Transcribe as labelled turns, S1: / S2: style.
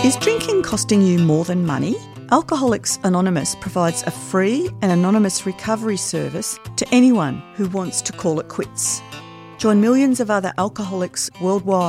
S1: Is drinking costing you more than money? Alcoholics Anonymous provides a free and anonymous recovery service to anyone who wants to call it quits. Join millions of other alcoholics worldwide